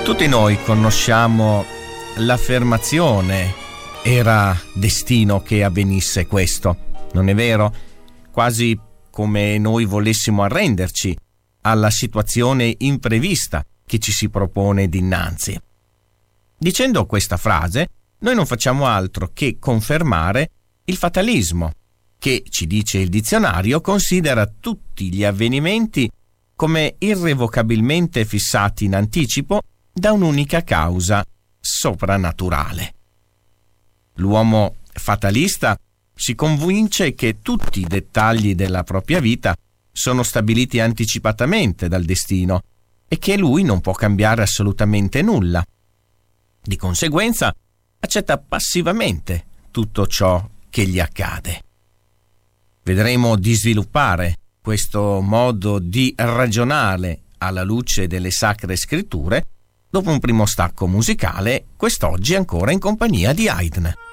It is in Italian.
Tutti noi conosciamo l'affermazione «era destino che avvenisse questo», non è vero? Quasi come noi volessimo arrenderci alla situazione imprevista che ci si propone dinanzi. Dicendo questa frase, noi non facciamo altro che confermare il fatalismo, che, ci dice il dizionario, considera tutti gli avvenimenti come irrevocabilmente fissati in anticipo da un'unica causa soprannaturale. L'uomo fatalista si convince che tutti i dettagli della propria vita sono stabiliti anticipatamente dal destino e che lui non può cambiare assolutamente nulla. Di conseguenza, accetta passivamente tutto ciò che gli accade. Vedremo di sviluppare questo modo di ragionare alla luce delle Sacre Scritture dopo un primo stacco musicale, quest'oggi ancora in compagnia di Haydn.